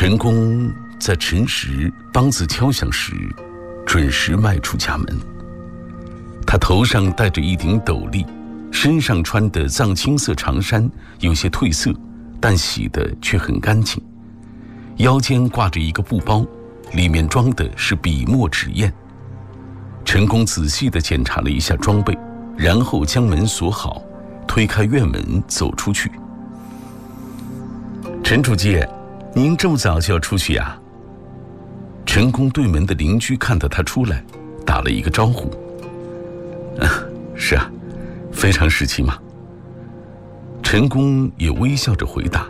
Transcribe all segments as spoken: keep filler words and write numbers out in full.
陈宫在辰时梆子敲响时，准时迈出家门。他头上戴着一顶斗笠，身上穿的藏青色长衫有些褪色，但洗得却很干净。腰间挂着一个布包，里面装的是笔墨纸砚。陈宫仔细地检查了一下装备，然后将门锁好，推开院门走出去。陈主机，您这么早就要出去呀？陈宫对门的邻居看到他出来，打了一个招呼。啊，是啊，非常时期嘛。陈宫也微笑着回答。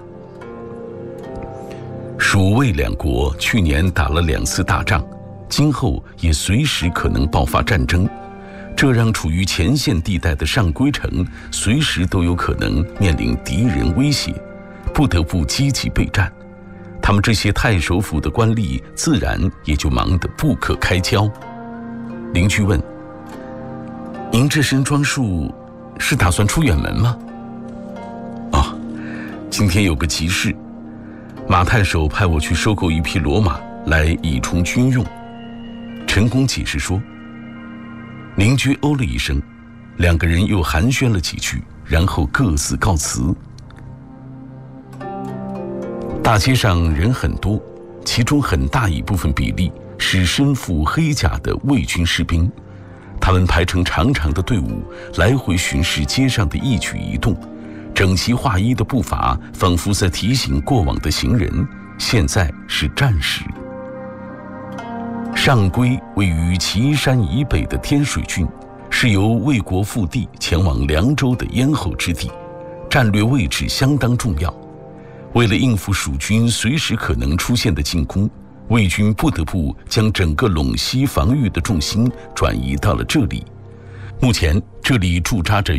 蜀魏两国去年打了两次大仗，今后也随时可能爆发战争，这让处于前线地带的上归城随时都有可能面临敌人威胁，不得不积极备战。他们这些太守府的官吏自然也就忙得不可开交。邻居问：您这身装束是打算出远门吗？哦，今天有个急事，马太守派我去收购一匹骡马来以充军用。陈宫解释说。邻居哦了一声，两个人又寒暄了几句，然后各自告辞。大街上人很多，其中很大一部分比例是身负黑甲的魏军士兵，他们排成长长的队伍，来回巡视街上的一举一动，整齐划一的步伐仿佛在提醒过往的行人，现在是战时。上归位于岐山以北的天水郡，是由魏国腹地前往凉州的咽喉之地，战略位置相当重要。为了应付蜀军随时可能出现的进攻，魏军不得不将整个陇西防御的重心转移到了这里。目前这里驻扎着